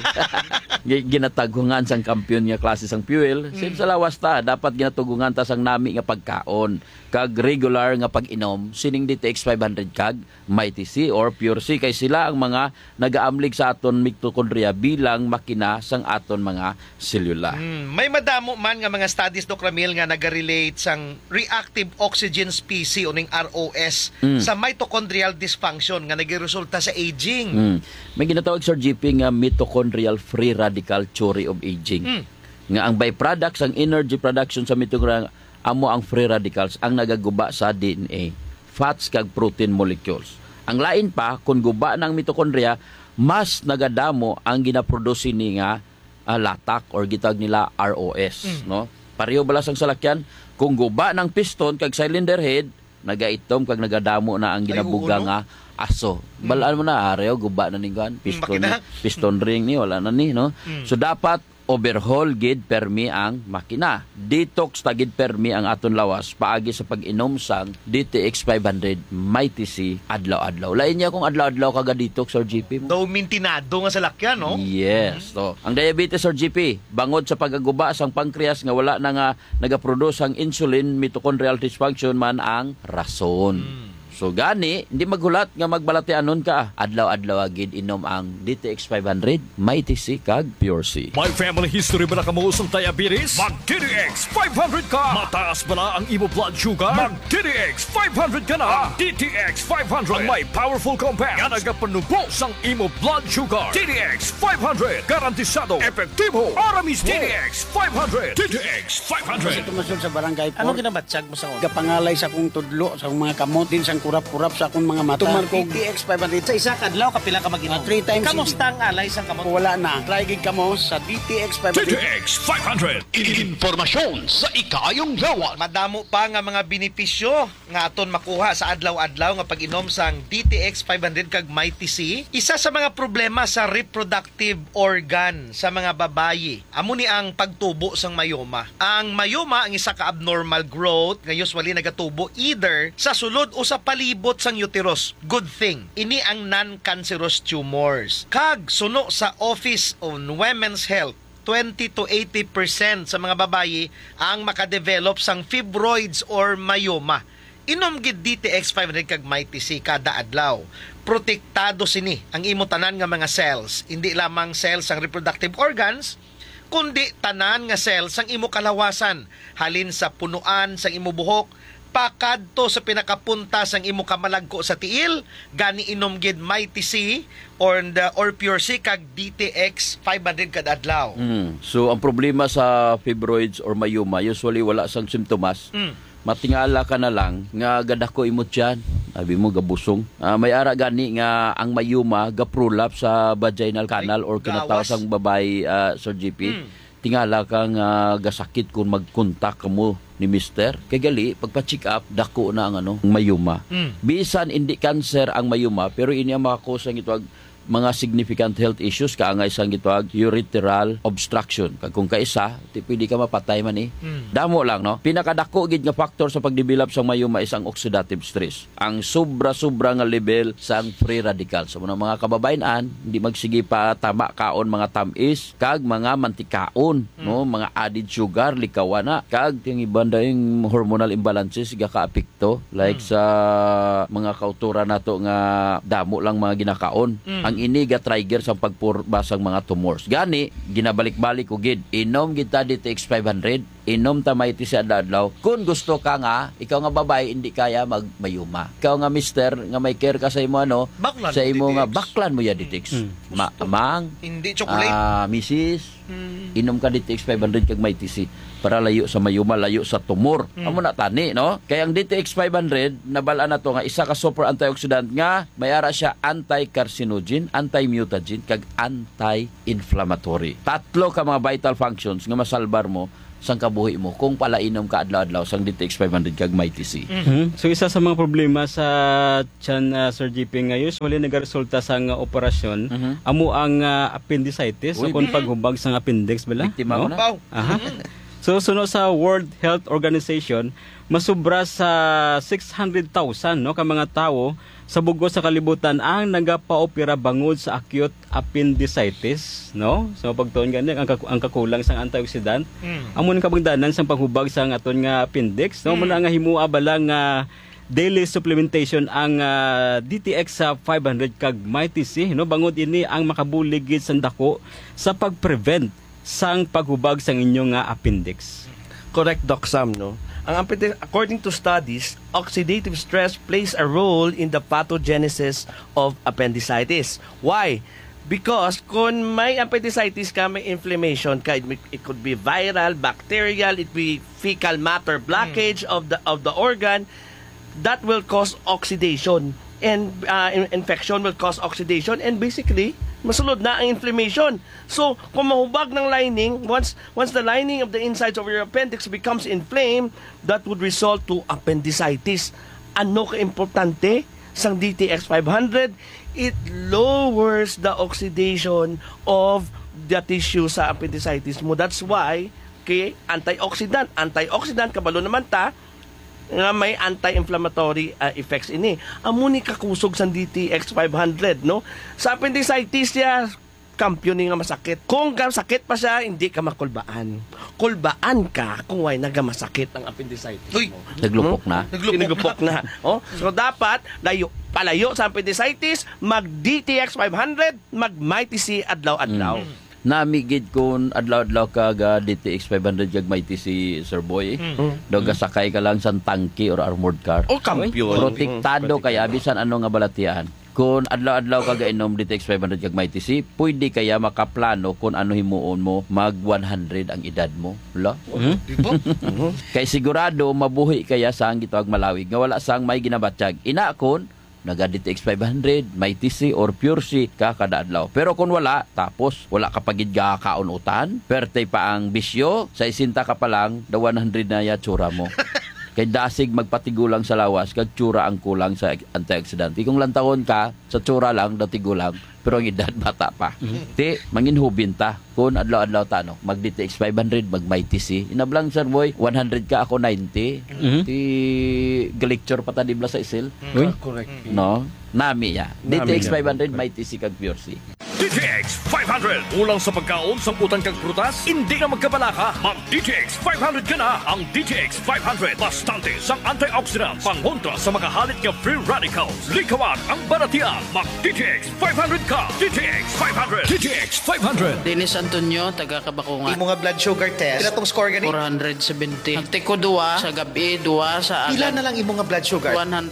Ginatagungan sang kampiyon nga klase sang fuel. Sim sa lawas ta, dapat ginatugungan ta sang nami nga pagkaon. Kag regular nga pag-inom, sining DTX 500 kag Mighty C or Pure C, kay sila ang mga nagaamlig sa aton mitochondria bilang makina sang aton mga selula. May madamo man nga mga studies, Dr. Ramil, nga nagarelate sang reactive oxygen species o ning ROS sa mitochondrial dysfunction nga nagiresulta sa aging. May ginatawag, Sir GP, nga mitochondrial free radical theory of aging. Nga ang byproducts, ang energy production sa mitochondria, amo ang free radicals ang nagaguba sa DNA, fats kag protein molecules. Ang lain pa, kung guba ng mitochondria, mas nagadamo ang ginaproduce ni nga latak or gitag nila ROS. No? Pareho balas ang salakyan, kung guba ng piston kag cylinder head, nagaitom kag nagadamo na ang ginabuga nga aso. Balaan mo na, areo, guba na ning piston ring ni, wala na ni, no? So dapat overhaul gid permi ang makina. Detox tagid permi ang aton lawas paagi sa pag-inom sang DTX 500 Mighty C adlaw-adlaw. Lain niya kung adlaw-adlaw kaga detox, Sir GP mo. Daw mintinado nga sa lakyan, no? Yes. So, ang diabetes, Sir GP, bangod sa pagaguba sang pancreas nga wala na nga nagaproduce ang insulin, mitochondrial dysfunction man ang rason. So gani, hindi maghulat nga magbalatianon ka. Adlaw-adlaw agid inom ang DTX 500, Mighty C kag Pure C. May family history ba na kamuusong diabetes? Mag-DTX 500 ka! Mataas ba na ang imo blood sugar? Mag-DTX 500 ka na! Ang DTX 500 ang may powerful compounds nga nagapanubo sang imo blood sugar. DTX 500 garantisado, epektibo, aramis. DTX 500. DTX 500. Tumasod sa barangay po. Ano ginabatsag mo sa kon? Kapangalay sa akong tudlo, sa akong mga kamot, din sa kurap-kurap sa akong mga mata. Tuman ko DTX 500 sa isa kadlaw kapila ka mag-inom. 3 times. Kamusta ang alay sang kamot? Wala na. Try gid kamo sa DTX 500. DTX 500. Impormasyon sa ikayong lawas. Madamo pa nga mga benepisyo nga aton makuha sa adlaw-adlaw nga pag-inom sang DTX 500 kag Mighty C. Isa sa mga problema sa reproductive organ sa mga babayi, amo ni ang pagtubo sang mayoma. Ang mayoma ang isa ka abnormal growth nga usually nagatubo either sa sulod o sa palibot sang uterus. Good thing. Ini ang non-cancerous tumors. Kag suno sa Office on Women's Health, 20 to 80% sa mga babayi ang makadevelop sang fibroids or mayoma. Inom gid DTX 500 kag Mighty C kada adlaw. Protektado sini ang imo tanan nga mga cells, hindi lamang cells sang reproductive organs, kundi tanan nga cells sang imo kalawasan, halin sa punuan sang imo buhok, pakadto sa pinakapunta sang imo kamalagko sa tiil, gani inom gid Mighty C or Pure C kag DTX 500 kada adlaw. So ang problema sa fibroids or mayoma, usually wala sang simptomas. Matingala ka na lang nga gadako imot yan. Sabi mo gabusong. May ara gani nga ang mayoma gaprolap sa vaginal canal or kinatawag sang babae, Sir GP. Tingala kang gasakit kung mag-contact mo ni Mister. Kay gali, pagpa-check up, dako na ang mayuma. Bisan hindi cancer ang mayuma, pero ini ang makakusang ito mga significant health issues kaangay sang gitawag urethral obstruction. Kung kaisa, pwede ka mapatay man Damo lang, no? Pinakadako gid nga factor sa pagdevelop sang mayuma is ang oxidative stress. Ang sobra-sobra nga level sang free radicals. So mga kababayan, hindi magsige pa tama kaon mga tamis kag mga mantikaon, no? Mga added sugar likawan na kag ting ibanda yung hormonal imbalances ga kaapekto like sa mga kautura nato nga damo lang mga ginakaon. Ang ini ga trigger sa pagpurbasang mga tumors. Gani ginabalik-balik ko gid. Inom kita DTX 500 inom ta mighty si adlaw. Kung gusto ka nga, ikaw nga babae hindi kaya magmayuma. Ikaw nga mister nga may care ka sa imo Baklan sa mo, imo nga DTX. baklan mo ya DTX. Amang Hindi chocolate. misis, inom ka DTX 500 kag mighty si para layo sa mayuma, layo sa tumor. Amo na tani, no? Kaya ang DTX 500 nabala na to nga isa ka super antioxidant nga may ara siya anti-carcinogen, anti-mutagen kag anti-inflammatory. Tatlo ka mga vital functions nga masalbar mo sang kabuhi mo kung palainom ka adlaw-adlaw sang DTX 500 kag mighty C. So isa sa mga problema sa tiyan Sir JP ngayon, wala nagaresulta sa nga operasyon, amo ang appendicitis o kung paghubag sa appendix bala. Biktima mo na. Aha. So sunod sa World Health Organization, masubra sa 600,000 no ka mga tawo sa bugos sa kalibutan ang nagapaopera bangod sa acute appendicitis, no? So pagtuon gani ang kakulang sang antioxidant, amon kabangdanan sang paghubag sang aton nga appendix, no? Muna nga himua bala nga daily supplementation ang DTX sa 500 kag mighty C, no? Bangod ini ang makabuligid sang dako sa pag-prevent sang paghubag sang inyong appendix. Correct, Doc Sam, no? According to studies, oxidative stress plays a role in the pathogenesis of appendicitis. Why? Because kung may appendicitis ka, may inflammation ka, it could be viral, bacterial, it be fecal matter blockage of the organ, that will cause oxidation. And infection will cause oxidation, and basically masulod na ang inflammation. So, kung mahubag ng lining, once the lining of the insides of your appendix becomes inflamed, that would result to appendicitis. Ano ka-importante sang DTX 500? It lowers the oxidation of the tissue sa appendicitis mo. That's why, okay, antioxidant kabalo naman ta, nga may anti-inflammatory effects ini. Amo ni kakusog sa DTX 500, no? Sa appendicitis niya, kampiyon nga masakit. Kung sakit pa siya, hindi ka makulbaan. Kulbaan ka kung way nagamasakit ang appendicitis mo. Naglupok na. Naglupok na. Oh, so dapat palayo sa appendicitis, mag DTX 500, mag mighty C adlaw-adlaw. Namigid kun adlaw-adlaw ka DTX 500 kag mighty si Sir Boy. Daw sakay ka lang sa tangke or armored car. O kampiyon. Protektado kaya bisan ano nga balatian. Kung adlaw-adlaw ka gainom DTX 500 kag mighty si, pwede kaya makaplano kung ano himuon mo mag 100 ang edad mo. Wala? Kay sigurado mabuhi kaya sang gitawag malawig nga wala sang may ginabatyag. Ina kon naga DTX 500, mighty C or pure C ka kada adlaw. Pero kung wala, tapos wala ka pagid kaunutan, perte pa ang bisyo, sa isinta ka pa lang, da 100 na ya tsura mo. Kay dasig magpatigulang sa lawas, kag tsura ang kulang sa antioxidant. Kung lantawon ka, sa tsura lang, datigulang, pero ang edad bata pa. Ti, manginhubin ta. Kung adlaw-adlaw ta, no? Mag DTX 500, mag mighty C. Inablang, Sir Boy, 100 ka, ako 90. Ti, galecture pa ta dibla sa isil. Correct. No? Nami ya. DTX 500, mighty C kag pure C. DTX 500. Ulang sa pagkaon, samputan kag prutas, hindi na magkabalaka. Mag DTX 500 ka na. Ang DTX 500, bastante sang antioxidant, pangontra sa mga halit nga free radicals. Likawan ang baratian. Mag DTX 500 ka. DTX 500. DTX 500. Dennis Antonio, taga Kabakungan. Imo nga blood sugar test. Pila tong score gani? 470. Nagtiko 2 sa gabi, 2 sa agad. Pila na lang imo nga blood sugar?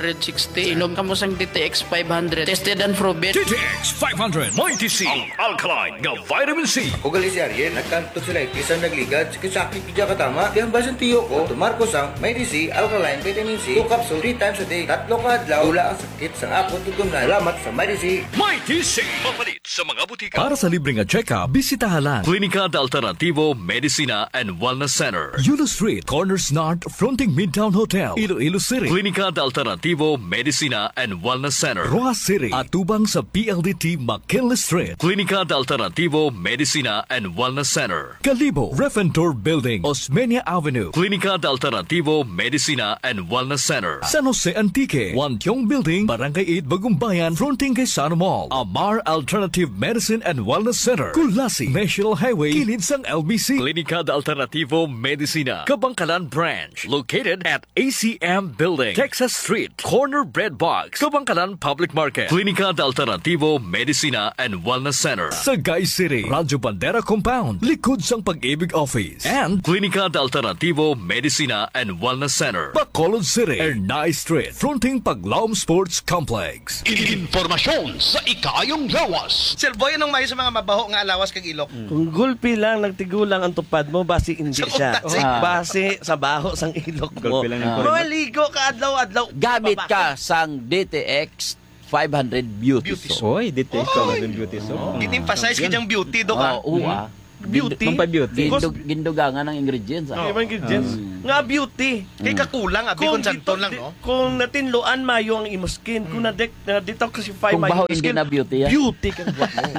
160. Inom ka mo sang DTX 500. Tested and proven. DTX 500. Mighty C. Ang alkaline nga vitamin C. O galis Ariel, nagkanto sila isang nagligad. Sakit kaya katama. Di ang basan tiyo ko. Tumarko sang Mighty C, alkaline, vitamin C. 2 capsule 3 times a day. 3 ka adlaw. Wala ang sakit sang akot tutungan. Salamat sa Mighty C. Mighty C. Mapalit sa mga butika. Para sa libreng check-up, bisitahan Klinika de Alternativo Medicina and Wellness Center. Yulo Street, Corners North, fronting Midtown Hotel, Iloilo City. Klinika de Alternativo Medicina and Wellness Center. Rojas City, atubang sa PLDT McKinley Street. Klinika de Alternativo Medicina and Wellness Center. Kalibo, Refentor Building, Osmeña Avenue. Klinika de Alternativo Medicina and Wellness Center. San Jose Antique, Wantiong Building, Barangay 8, Bagumbayan, fronting kay Sana Mall. Amar Alternative Medicine and Wellness Center. Kulasi, National Highway, kilid sang LBC. Klinika de Alternativo Medicina, Kabangkalan Branch. Located at ACM Building, Texas Street, Corner Bread Box, Kabangkalan Public Market. Klinika de Alternativo Medicina and Wellness Wellness Center sa Guy City, Radyo Bandera Compound, likod sang Pag-ibig Office, and Klinika de Alternativo Medicina and Wellness Center, Bacolod City, Ernay Street, fronting Paglaom Sports Complex. Informasyon sa ikayong lawas. Sir Boy, anong mayo sa mga mabaho nga alawas kag ilok? Kung gulpi lang, nagtigulang ang tupad mo, basi hindi siya. Basi sa baho sang ilok mo. Maligo ka adlaw-adlaw. Gamit ka sang DTX 500 Beauty Soap. Oy, DTX 500 Beauty Soap. Gin-emphasize kanyang beauty do ka. Beauty. Gindugangan ng ingredients. Ingredients. Nga beauty. Kay kakulang, abi kung santon lang, no? Kung natinluan mayo ang imo skin, kung na-detoxify kung mayo baho hindi na beauty, beauty kang buhat mo.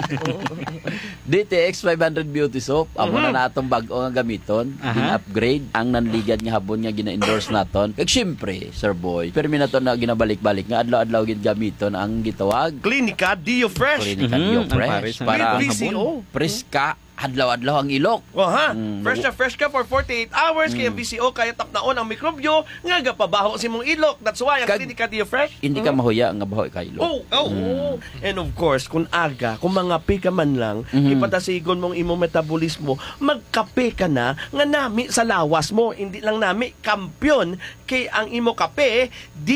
DTX 500 Beauty Soap, amo na natong bag-o nga gamiton, in-upgrade ang nanligad nga habon nga gina-endorse naton. Kag syempre, Sir Boy, permi na to na ginabalik-balik nga adlaw-adlaw gid gamiton ang gitawag Klinika Dio Fresh. Klinika Dio Fresh para preska adlaw-adlaw ang ilok. Fresh ka for 48 hours kay VCO kaya tapnaon ang mikrobyo nga gapabaho si mong ilok. That's why ang Klinika Dio Fresh. Hindi ka mahuya nga baho kay ilok. And of course, kung mangapi ka man lang, ipatasigon mong imong metabolismo, magkape ka na nga nami sa lawas mo. Hindi lang nami kampyon kay ang imo kape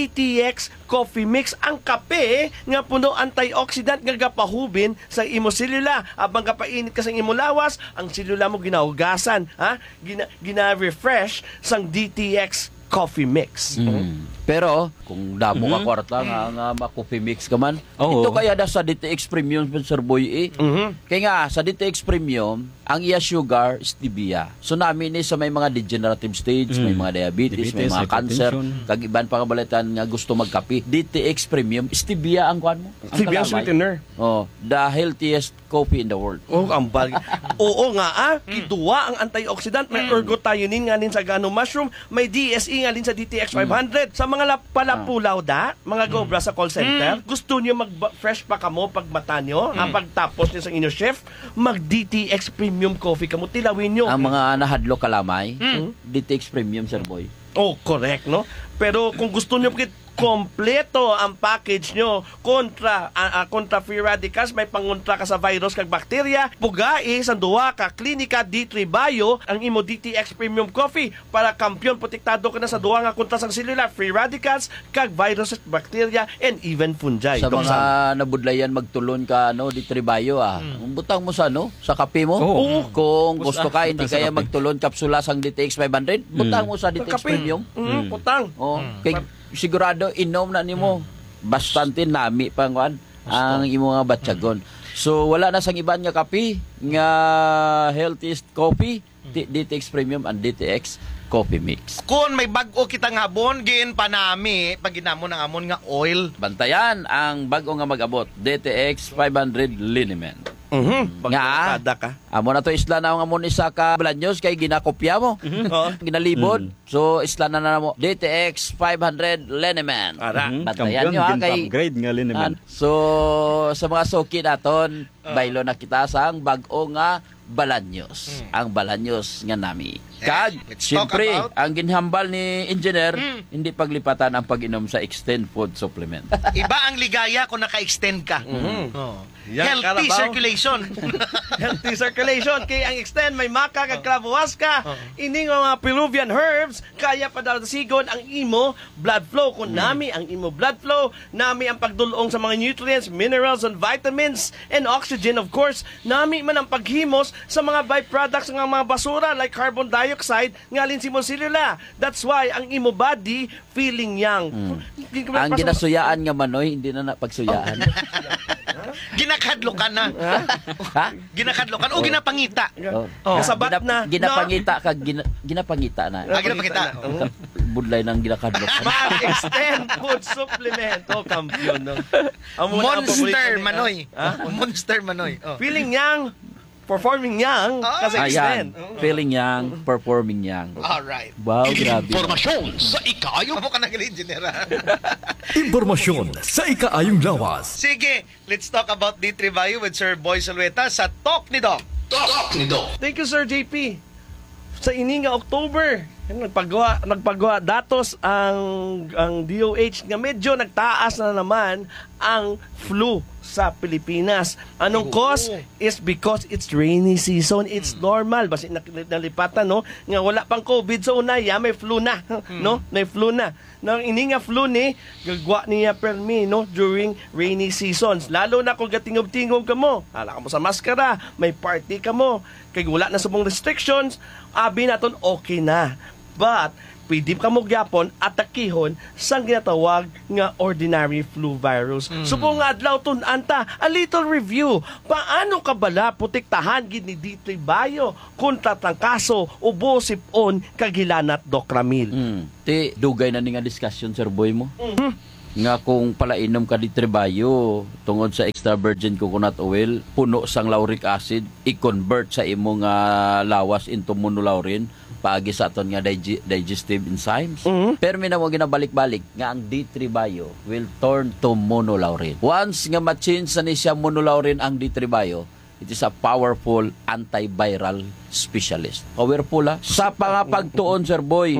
DTX Coffee Mix, ang kape nga puno antioxidant nga gapahubin sa imo selula. Abang kapainit ka sa imo lawas, ang selula mo ginahugasan, gina-refresh sang DTX Coffee Mix. Pero kung damo ka kwarta nga ma-coffee mix ka man, ito kaya da sa DTX Premium Sir Boy kaya nga sa DTX Premium ang iya sugar stevia. So namin ni sa may mga degenerative stage, may mga diabetes, may mga cancer, kag iban pa kabalitan nga gusto magkape. DTX Premium stevia ang kuan mo. Stevia sweetener. The healthiest coffee in the world. Ang bag. Oo nga kiduwa ang antioxidant, may ergothioneine nga din sa gano mushroom, may DSE nga din sa DTX 500. Sa mga palapulaw mga gobra sa call center, gusto niyo mag-fresh pa kamo pag mata nyo, ang pagtapos niyo sa inyo chef, mag-DTX Premium Coffee kamo, tilawin nyo. Ang mga nahadlo kalamay, DTX Premium, Sir Boy. Correct, no? Pero kung gusto nyo kompleto ang package nyo kontra free radicals, may pangontra ka sa virus kag bakterya, pugai sa duwa ka Klinika D3 Bio ang imo DTX Premium Coffee para kampyon protektado ka na sa duwa nga kontra sang selula, free radicals kag virus at bakterya and even fungi. Sa mga nabudlayan magtulon ka D3 Bio butang mo sa sa kape mo. Kung gusto ka hindi kaya magtulon kapsula sang DTX 500, butang mo sa DTX Premium. Butang. Sigurado inom na nimo bastante nami pangwan ang imo nga batyagon. So wala na sang iban nga kape nga healthiest coffee, DTX Premium and DTX Coffee Mix. Kung may bag-o kitang habon, gin pa nami pag ginamon ng amon nga oil. Bantayan ang bag-o nga mag-abot, DTX 500 Liniment. Nga amo na to isla na ang amon isa ka Blanyos kay ginakopya mo, ginalibod. So isla na mo DTX 500 Liniment. Bantayan nyo kay upgrade nga Liniment. So sa mga suki naton, baylo na kita sang bag-o nga Balanyos. Ang Balanyos nga nami. Kag, siyempre, ang ginhambal ni engineer, hindi paglipatan ang pag-inom sa Extend Food Supplement. Iba ang ligaya kung naka-extend ka. Healthy circulation. Healthy circulation. Kaya ang Extend, may maka kag clavuasca. Ining mga Peruvian herbs, kaya padalasigon ang imo blood flow. Kung nami ang imo blood flow, nami ang pagdulong sa mga nutrients, minerals, and vitamins, and oxygen, of course. Nami man ang paghimos sa mga byproducts ng mga basura like carbon dioxide ngalin si selula. That's why ang imo body feeling young. Ang ginasuyaan nga manoy hindi na pagsuyaan. Ginakadlokan na. Ginakadlokan o ginapangita. Sabat na. Ginapangita kag ginapangita na. Ginapangita. Budlay ng ginakadlokan. Extend Food Supplement. Kampiyon no. Monster manoy. Monster manoy. Feeling young. Performing young kasi Extend. Feeling young, performing young. Alright. Wow, grabe. Informasyon sa ikayong Amo ka nag-engineer. Informasyon sa ikaayong lawas. Sige, let's talk about D3 Bio with Sir Boy Salueta sa Talk ni Doc. Talk ni Doc. Thank you, Sir JP. Sa ini nga October, Nagpagawa datos ang DOH nga medyo nagtaas na naman ang flu sa Pilipinas. Anong cause? Is because it's rainy season. It's normal. Basta nalipatan, no? Nga wala pang COVID sa unaya, may flu na. No? May flu na. Nang ini nga flu ni, gagwa niya permi, no? During rainy seasons. Lalo na kung gatingog-tingog ka mo. Hala ka mo sa maskara, may party ka mo. Kaya wala na subong restrictions, abi naton okay na. But, pwede ka mo gyapon atakihon sang ginatawag nga ordinary flu virus. So kung adlaw anta, a little review. Paano ka bala protektahan gid ni D3 Bio kontra trangkaso, ubo, sipon, kagilanat, Doc Ramil? Ti dugay na ni nga discussion, Sir Boy mo. Nga kung palainom ka D3 Bio tungod sa extra virgin coconut oil, puno sang lauric acid, i-convert sa imong lawas into monolaurin paagi sa aton nga digestive enzymes. Pero mina mo ginabalik-balik nga ang D3 Bio will turn to monolaurin. Once nga ma-change na ni siya monolaurin ang D3 Bio, it is a powerful antiviral specialist. Powerful sa pagtuon, Sir Boy.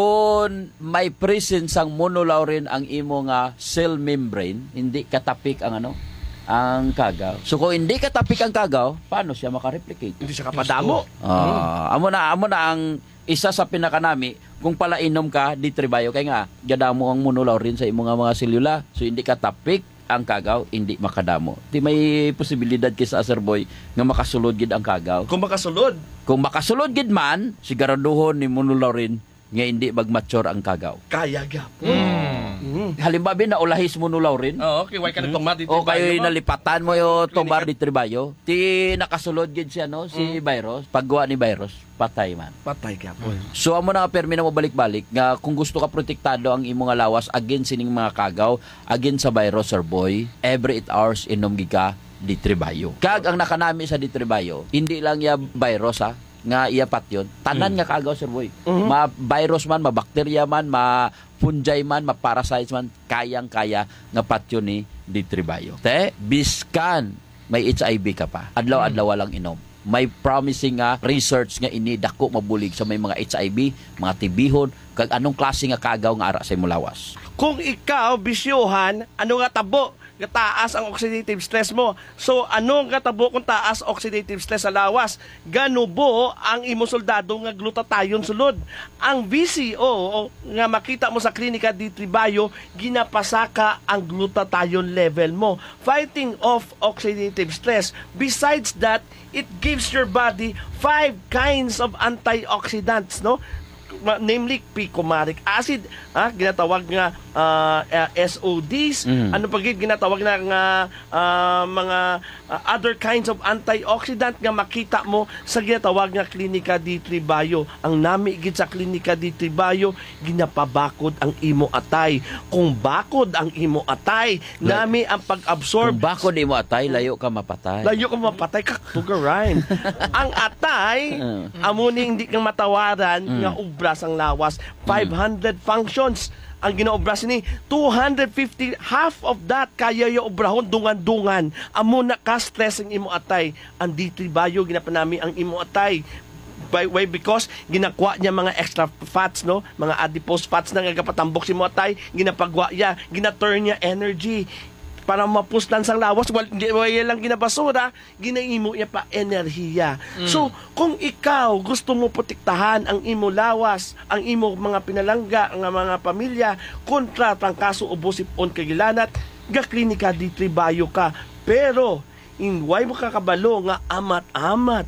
Kung may presence ang monolaurin ang imo nga cell membrane, hindi katapik ang ang kagaw. So kung hindi katapik ang kagaw, paano siya makareplicate? Hindi siya kapadamo. Amo na ang isa sa pinakanami kung palainom ka D3 Bio kay nga gadamo ang monolaurin sa imong mga selula. So hindi katapik ang kagaw, hindi makadamo. Di may posibilidad kay sa Sir Boy nga makasulod gid ang kagaw. Kung makasulod gid man, siguraduhon ni monolaurin nga hindi mag-mature ang kagaw. Kaya gyapon. Halimbawa na ulahis monolaurin. Okay, why ka nagtumar D3 Bio? O kayo nalipatan mo yung tumbar D3 Bio. Ti nakasulod gid siya si virus. Paggawa ni virus, patay man. Patay gyapon. So amo na permi na mo balik-balik nga kung gusto ka protektado ang imong lawas against sining mga kagaw, against sa virus, Sir Boy, every 8 hours inom gid ka D3 Bio. Kag ang nakanami sa D3 Bio, hindi lang ya virus nga iyapat yun. Tanan nga kagaw, Sir Boy. Ma-virus man, ma-bacteria man, ma-fungi man, ma-parasites man, kayang-kaya nga patyo ni D3 Bio. Biskan may HIV ka pa. Adlaw-adlaw lang inom. May promising research nga inidako mabulig sa may mga HIV, mga tibihon, kag anong klase nga kagaw nga ara sa imong lawas. Kung ikaw bisyohan, ano nga tabo? Taas ang oxidative stress mo. So, anong katabo kung taas oxidative stress sa lawas? Ganubo ang imo soldado nga glutathione sulod. Ang VCO nga makita mo sa klinika D3 Bio, ginapasaka ang glutathione level mo, fighting off oxidative stress. Besides that, it gives your body 5 kinds of antioxidants, no? Namely picomaric acid, ginatawag nga SODs, ano pa ginatawag na nga mga other kinds of antioxidant nga makita mo sa ginatawag nga klinika D3 Bio. Ang nami gid sa klinika D3 Bio, ginapabakod ang imo atay. Kung bakod ang imo atay, nami ang pag-absorb. Kung bakod imo atay, layo ka mapatay. Layo ka mapatay, kaktuga rhyme. Ang atay, amo ni hindi kang matawaran nga ubra ang lawas. 500 functions ang ginaobras ni 250, half of that kaya yung obrahon dungan-dungan. Amo na ka-stress ang imo atay. Ang D3 Bio ginapanami ang imo atay. Why? Because ginakwa niya mga extra fats, no? Mga adipose fats na nagapatambok si mo atay, ginapagwa niya, gina-turn niya energy para mapuslan sang lawas. Hindi lang ginabasura, ginaimo niya pa enerhiya. So, kung ikaw gusto mo protektahan ang imo lawas, ang imo mga pinalangga, ang mga pamilya, kontra trangkaso, ubo, sipon, kagilanat, ga klinika D3 Bio ka. Pero, why mo kakabalo nga amat-amat,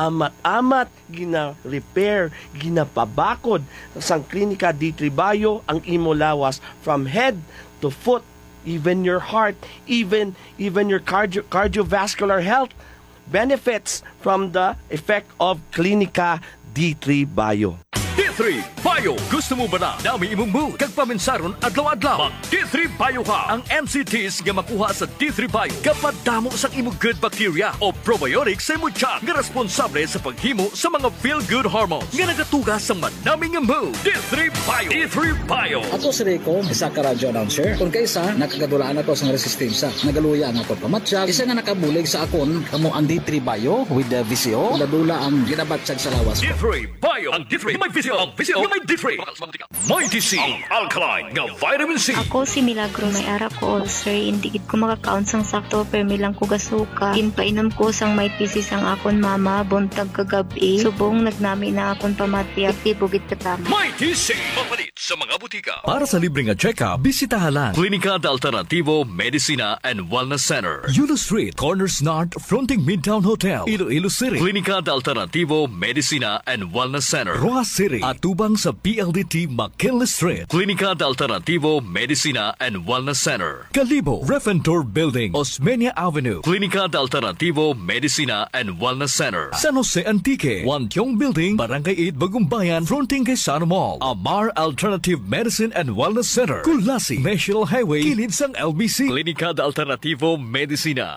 gina-repair, ginapabakod sang klinika D3 Bio ang imo lawas from head to foot, even your heart, even your cardiovascular health benefits from the effect of Klinika D3 Bio. D3 Bio. Gusto mo ba na dami imong mood kag paminsaron adlaw-adlaw? Mag D3 Bio ka. Ang NCTs nga makuha sa D3 Bio kapag damo sa imong good bacteria o probiotics sa imong tiyan nga responsable sa paghimo sa mga feel-good hormones nga nagatuga sa madaming mood. D3 Bio. D3 Bio. Ako si Rico, isa ka radio announcer. Kung kaysa, nakagadulaan ako sa resistensya. Nagaluya ang akong pamatsyag. Isa nga nakabulig sa akon, kamo ang D3 Bio with the VCO. Ladula ang ginabatsag sa lawas ko. D3 Bio. Ang D3 may VCO. Ang Mag-visit nga may D3. Mighty C, ang alkaline nga vitamin C. Ako si Milagro, may ara ko ulcer, hindi gid ko makakaon sang sakto, permi lang ko gasuka. Ginpainom ko sang may pisi sang akon mama, buntag kagabi. Subong nagnami na akon pamatya, tibugit katama. Mighty C, mapalit sa mga butika. Para sa libre nga check-up, bisitahan Klinika de Alternativo Medicina and Wellness Center. Yulo Street, Corners North, fronting Midtown Hotel, Iloilo City. Klinika de Alternativo Medicina and Wellness Center. Rojas City, atubang sa PLDT McKinley Street. Klinika de Alternativo Medicina and Wellness Center. Kalibo, Refentor Building, Osmeña Avenue. Klinika de Alternativo Medicina and Wellness Center. San Jose Antique, Wantiong Building, Barangay 8, Bagumbayan, fronting kay Sana Mall. Amar Alternative Medicine and Wellness Center. Kulasi, National Highway, kilid sang LBC. Klinika de Alternativo Medicina